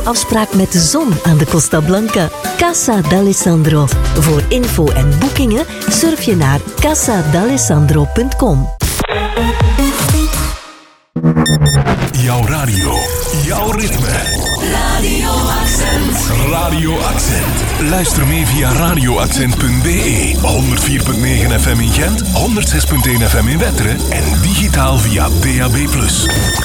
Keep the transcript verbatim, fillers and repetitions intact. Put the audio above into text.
uw afspraak met de zon aan de Costa Blanca. Casa d'Alessandro. Voor info en boekingen surf je naar casa d'alessandro punt com. Jouw radio, jouw ritme. Radio Accent. Radio Accent. Luister mee via radio accent punt b e, honderd vier komma negen F M in Gent, honderd zes komma één F M in Wetteren en digitaal via D A B plus.